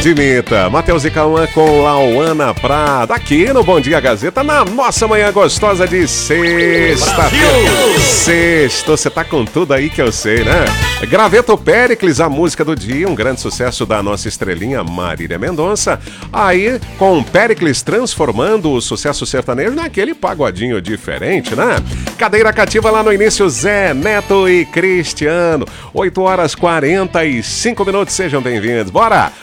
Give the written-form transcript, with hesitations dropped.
admita. Matheus e Cauã com Lauana Prada, aqui no Bom Dia Gazeta, na nossa manhã gostosa de sexta-feira. Sexto, você tá com tudo aí que eu sei, né? Graveto Péricles, a música do dia, um grande sucesso da nossa estrelinha Marília Mendonça. Aí, com Péricles transformando o sucesso sertanejo naquele pagodinho diferente, né? Cadeira cativa lá no início, Zé Neto e Cristiano. 8 horas 45 minutos, sejam bem-vindos. Bora!